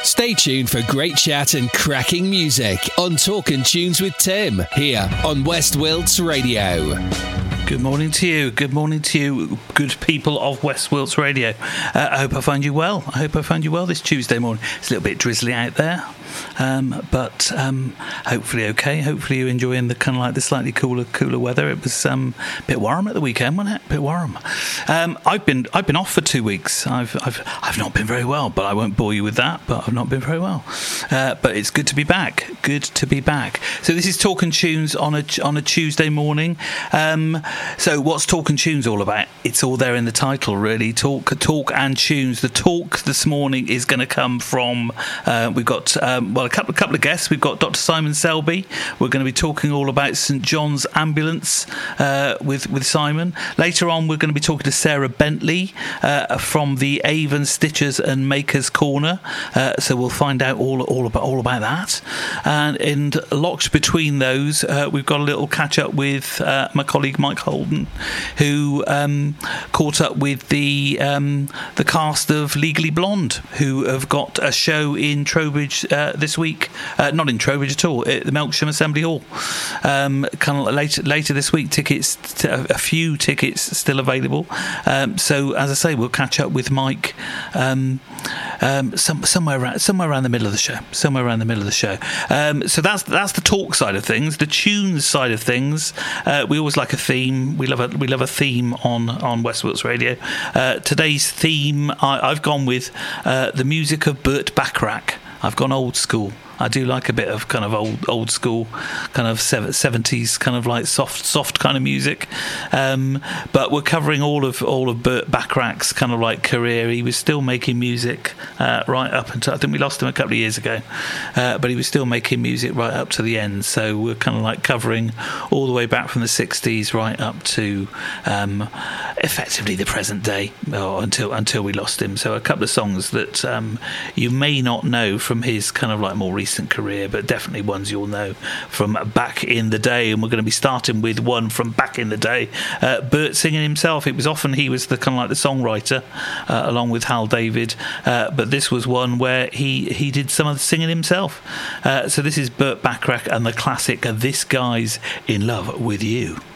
Stay tuned for great chat and cracking music on Talkin' Tunes with Tim here on West Wilts Radio. Good morning to you. Good morning to you, good people of West Wilts Radio. I hope I find you well. I hope I find you well this Tuesday morning. It's a little bit drizzly out there, but hopefully okay. Hopefully you're enjoying the kind of like the slightly cooler weather. It was a bit warm at the weekend, wasn't it? A bit warm. I've been off for 2 weeks. I've not been very well, but I won't bore you with that. But I've not been very well. But it's good to be back. Good to be back. So this is Talkin' Tunes on a Tuesday morning. So what's Talkin' Tunes all about? It's all there in the title, really. Talk and tunes. The talk this morning is going to come from. We've got a couple of guests. We've got Dr. Simon Selby. We're going to be talking all about St John's Ambulance with Simon. Later on, we're going to be talking to Sarah Bentley from the Avon Stitchers and Makers Corner. So we'll find out all about that. And locked between those, we've got a little catch up with my colleague Mike Holden, who caught up with the cast of Legally Blonde, who have got a show in Trowbridge this week. Not in Trowbridge at all, at the Melksham Assembly Hall. Kind of later this week. A few tickets still available. So as I say, we'll catch up with Mike somewhere around the middle of the show. So that's the talk side of things. The tunes side of things, we always like a theme. We love a theme on West Wilts Radio. Today's theme, I've gone with the music of Burt Bacharach. I've gone old school. I do like a bit of kind of old school, kind of 70s, kind of like soft kind of music. But we're covering all of Burt Bacharach's kind of like career. He was still making music right up until, I think we lost him a couple of years ago, but he was still making music right up to the end. So we're kind of like covering all the way back from the 60s right up to effectively the present day, or until we lost him. So a couple of songs that you may not know from his kind of like more recent career, but definitely ones you'll know from back in the day. And we're going to be starting with one from back in the day, Burt singing himself. It was often he was the kind of like the songwriter along with Hal David, but this was one where he did some of the singing himself. So this is Burt Bacharach and the classic This Guy's in Love with You.